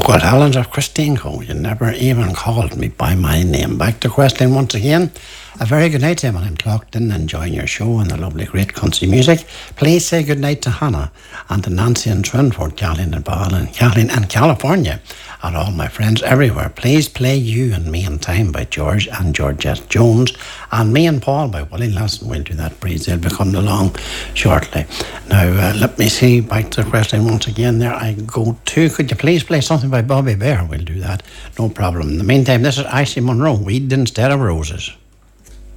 Good Helens of Christinco. You never even called me by my name. Back to Questing once again. A very good night to everyone. I'm clocked in, enjoying your show and the lovely, great country music. Please say good night to Hannah and to Nancy and Trinford, Kathleen and Paul and Kathleen and California, and all my friends everywhere. Please play You and Me in Time by George and Georgette Jones, and Me and Paul by Willie Lassen. We'll do that, please. They'll be coming along shortly. Now, let me see. Back to the question once again. There I go to. Could you please play something by Bobby Bear? We'll do that. No problem. In the meantime, this is Icy Monroe. Weed instead of roses.